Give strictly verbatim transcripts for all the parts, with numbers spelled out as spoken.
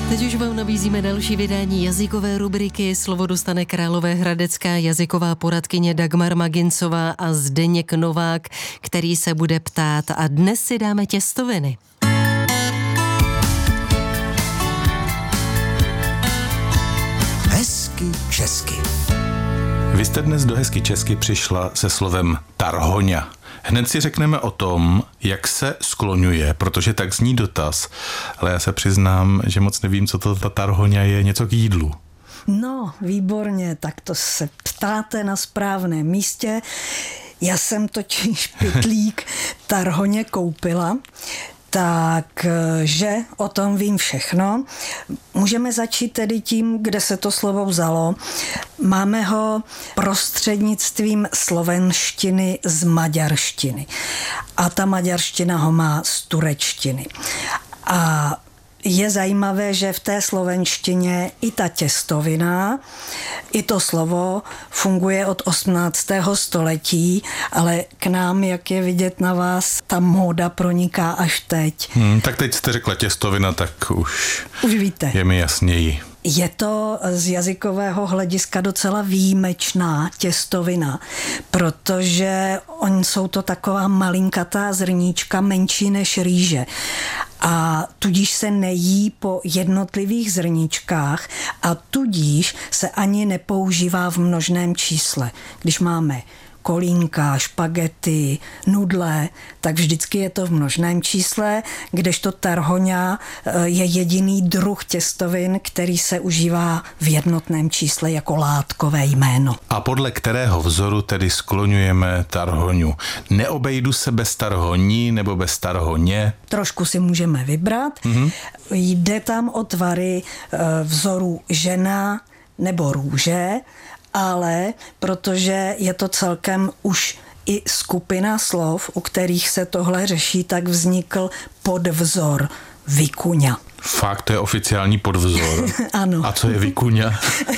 Teď už vám nabízíme další vydání jazykové rubriky. Slovo dostane královéhradecká jazyková poradkyně Dagmar Magincová a Zdeněk Novák, který se bude ptát. A dnes si dáme těstoviny. Hezky česky. Vy jste dnes do Hezky česky přišla se slovem tarhoňa. Hned si řekneme o tom, jak se skloňuje, protože tak zní dotaz, ale já se přiznám, že moc nevím, co to ta tarhoňa je, něco k jídlu. No, výborně, tak to se ptáte na správném místě. Já jsem totiž pytlík tarhoně koupila, takže o tom vím všechno. Můžeme začít tedy tím, kde se to slovo vzalo. Máme ho prostřednictvím slovenštiny z maďarštiny. A ta maďarština ho má z turečtiny. A je zajímavé, že v té slovenštině i ta těstovina, i to slovo funguje od osmnáctého století, ale k nám, jak je vidět na vás, ta móda proniká až teď. Hmm, tak teď jste řekla těstovina, tak už, už víte. Je mi jasněji. Je to z jazykového hlediska docela výjimečná těstovina, protože oni jsou to taková malinkatá zrníčka, menší než rýže. A tudíž se nejí po jednotlivých zrníčkách a tudíž se ani nepoužívá v množném čísle. Když máme kolínka, špagety, nudle, tak vždycky je to v množném čísle, kdežto tarhoňa je jediný druh těstovin, který se užívá v jednotném čísle jako látkové jméno. A podle kterého vzoru tedy skloňujeme tarhoňu? Neobejdu se bez tarhoní nebo bez tarhoně? Trošku si můžeme vybrat. Mm-hmm. Jde tam o tvary vzoru žena nebo růže, ale protože je to celkem už i skupina slov, u kterých se tohle řeší, tak vznikl podvzor vikuňa. Fakt, to je oficiální podvzor. Ano. A co je vikuňa?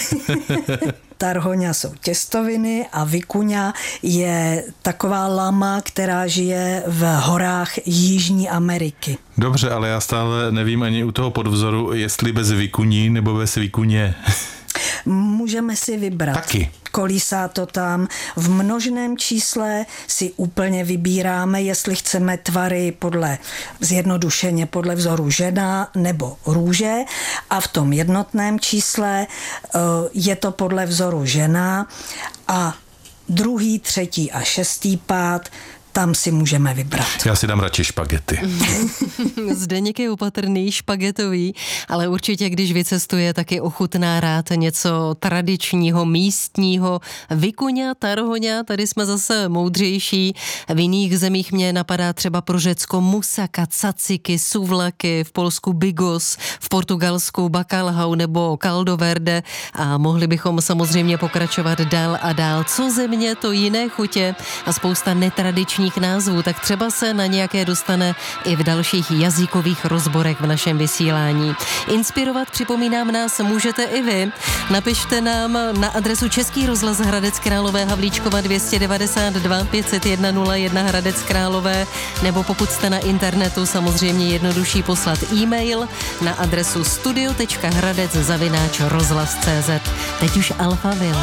Tarhoňa jsou těstoviny a vikuňa je taková lama, která žije v horách Jižní Ameriky. Dobře, ale já stále nevím ani u toho podvzoru, jestli bez vikuní nebo bez vikuně. Můžeme si vybrat. Taky. Kolísá to tam. V množném čísle si úplně vybíráme, jestli chceme tvary podle, zjednodušeně podle vzoru žena nebo růže, a v tom jednotném čísle je to podle vzoru žena a druhý, třetí a šestý pád tam si můžeme vybrat. Já si dám radši špagety. Zdeněk je opatrný, špagetový, ale určitě, když vycestuje, taky ochutná rád něco tradičního, místního. Vikuňa, tarhoňa, tady jsme zase moudřejší. V jiných zemích mě napadá třeba pro Řecko musaka, caciky, suvlaky, v Polsku bigos, v Portugalsku bacalhau nebo caldo verde a mohli bychom samozřejmě pokračovat dál a dál. Co země, to jiné chutě a spousta netradičních názvů, tak třeba se na nějaké dostane i v dalších jazykových rozborech v našem vysílání. Inspirovat, připomínám, nás můžete i vy. Napište nám na adresu Český rozhlas Hradec Králové, Havlíčkova dvě stě devadesát dva, pět set jedna nula jedna Hradec Králové, nebo pokud jste na internetu, samozřejmě jednodušší poslat e-mail na adresu studio tečka hradec zavináč rozhlas tečka cé zet. Teď už Alphaville.